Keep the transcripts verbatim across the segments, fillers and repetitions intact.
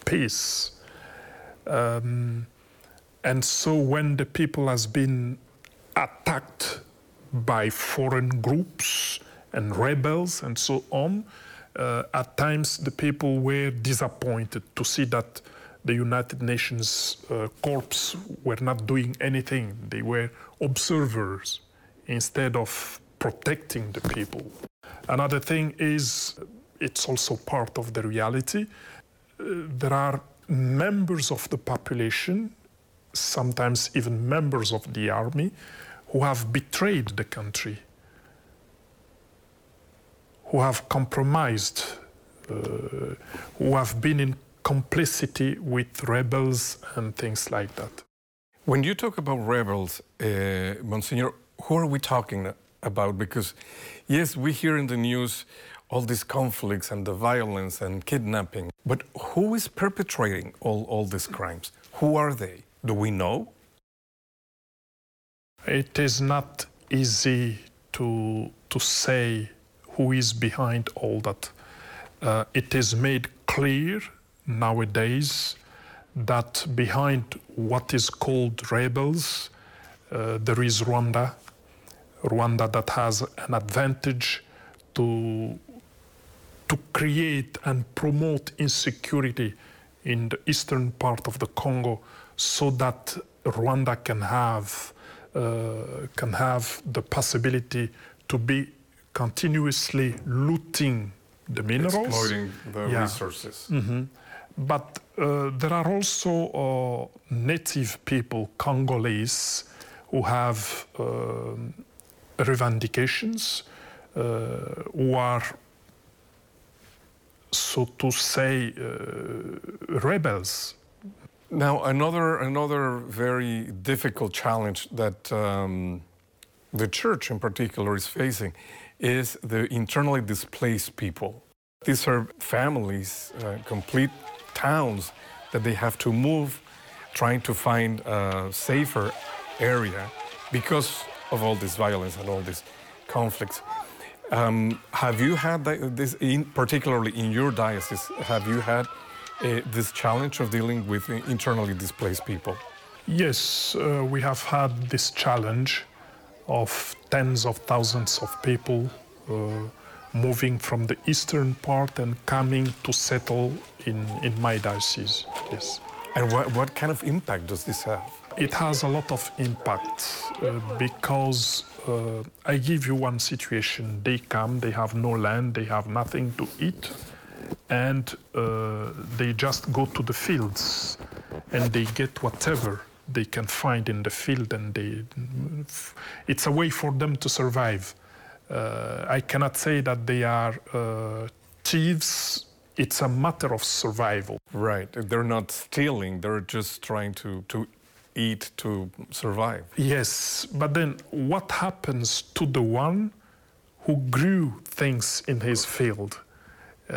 peace. Um, and so when the people has been attacked by foreign groups and rebels and so on, uh, at times the people were disappointed to see that the United Nations uh, corps were not doing anything. They were observers instead of protecting the people. Another thing is, it's also part of the reality. Uh, there are members of the population, sometimes even members of the army, who have betrayed the country, who have compromised, uh, who have been in complicity with rebels and things like that. When you talk about rebels, uh, Monsignor, who are we talking about? Because, yes, we hear in the news all these conflicts and the violence and kidnapping, but who is perpetrating all, all these crimes? Who are they? Do we know? It is not easy to, to say who is behind all that. Uh, it is made clear nowadays that behind what is called rebels, uh, there is Rwanda. Rwanda that has an advantage to, to create and promote insecurity in the eastern part of the Congo so that Rwanda can have, uh, can have the possibility to be continuously looting the minerals. Exploiting the yeah. resources. Mm-hmm. But uh, there are also uh, native people, Congolese, who have uh, revendications, uh, who are, so to say, uh, rebels. Now, another, another very difficult challenge that um, the church in particular is facing is the internally displaced people. These are families, uh, complete towns that they have to move, trying to find a safer area because of all this violence and all these conflicts. Um, have you had this, in, particularly in your diocese, have you had uh, this challenge of dealing with internally displaced people? Yes, uh, we have had this challenge of tens of thousands of people uh, moving from the eastern part and coming to settle in, in my diocese, yes. And what, what kind of impact does this have? It has a lot of impact uh, because uh, I give you one situation. They come, they have no land, they have nothing to eat, and uh, they just go to the fields and they get whatever they can find in the field, and they, it's a way for them to survive. Uh, I cannot say that they are uh, thieves. It's a matter of survival. Right. They're not stealing. They're just trying to, to eat to survive. Yes. But then what happens to the one who grew things in his field? Uh,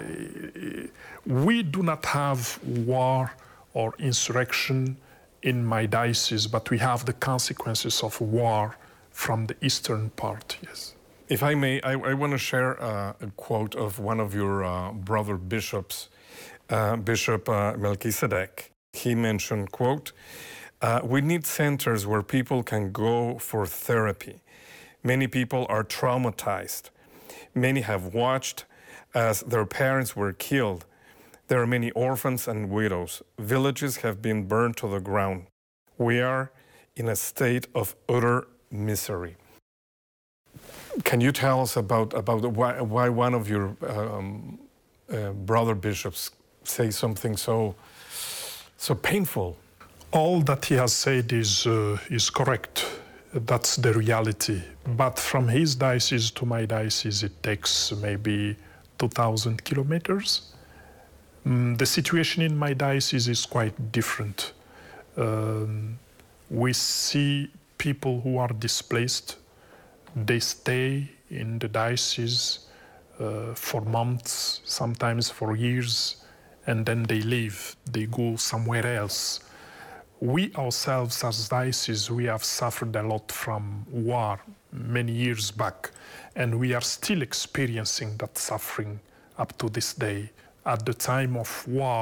we do not have war or insurrection in my diocese, but we have the consequences of war from the eastern part, yes. If I may, I, I want to share uh, a quote of one of your uh, brother bishops, uh, Bishop uh, Melchizedek. He mentioned, quote, uh, we need centers where people can go for therapy. Many people are traumatized. Many have watched as their parents were killed. There are many orphans and widows. Villages have been burned to the ground. We are in a state of utter misery. Can you tell us about, about why, why one of your um, uh, brother bishops say something so, so painful? All that he has said is, uh, is correct. That's the reality. But from his diocese to my diocese, it takes maybe two thousand kilometers. Mm, the situation in my diocese is quite different. Um, we see people who are displaced. They stay in the diocese uh, for months, sometimes for years, and then they leave. They go somewhere else. We ourselves as diocese, we have suffered a lot from war many years back, and we are still experiencing that suffering up to this day. At the time of war,